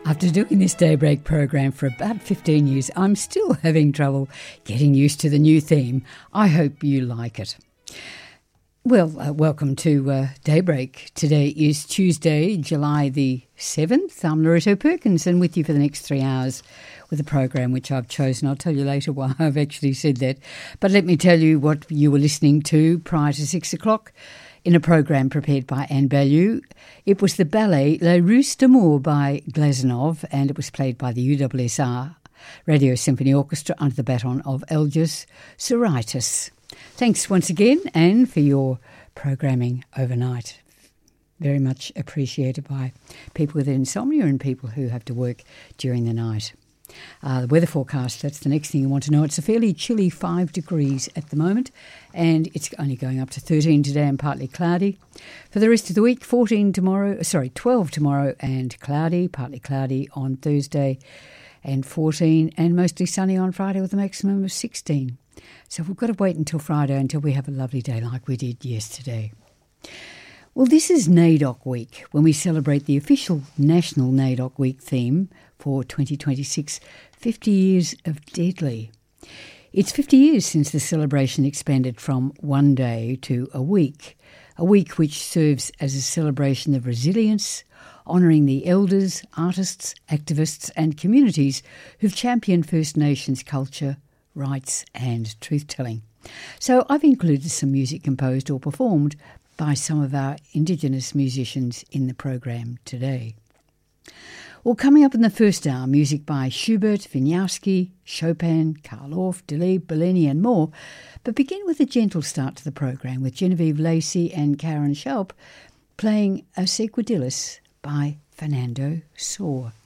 After doing this Daybreak program for about 15 years, I'm still having trouble getting used to the new theme. I hope you like it. Well, welcome to Daybreak. Today is Tuesday, July the 7th. I'm Loretto Perkins and with you for the next 3 hours with a program which I've chosen. I'll tell you later why I've actually said that. But let me tell you what you were listening to prior to 6 o'clock. In a program prepared by Anne Bellew. It was the ballet Les Russes d'Amour by Glazunov, and it was played by the UWSR Radio Symphony Orchestra under the baton of Elgis Soritis. Thanks once again, Anne, for your programming overnight. Very much appreciated by people with insomnia and people who have to work during the night. The weather forecast, that's the next thing you want to know. It's a fairly chilly 5 degrees at the moment, and it's only going up to 13 today and partly cloudy. For the rest of the week, 12 tomorrow and cloudy, partly cloudy on Thursday, and 14 and mostly sunny on Friday with a maximum of 16. So we've got to wait until Friday until we have a lovely day like we did yesterday. Well, this is NAIDOC Week, when we celebrate the official National NAIDOC Week theme for 2026, 50 years of Deadly. It's 50 years since the celebration expanded from one day to a week which serves as a celebration of resilience, honouring the elders, artists, activists and communities who've championed First Nations culture, rights and truth-telling. So I've included some music composed or performed by some of our Indigenous musicians in the program today. Well, coming up in the first hour, music by Schubert, Wieniawski, Chopin, Carl Orff, Delibes, Bellini and more. But begin with a gentle start to the program with Genevieve Lacey and Karen Schaub playing Oseguedillas by Fernando Sor.